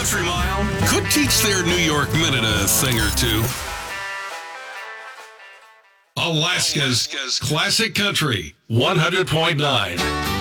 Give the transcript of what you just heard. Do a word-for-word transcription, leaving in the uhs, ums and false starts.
Country Mile could teach their New York Minute a thing or two. Alaska's Classic Country one hundred point nine.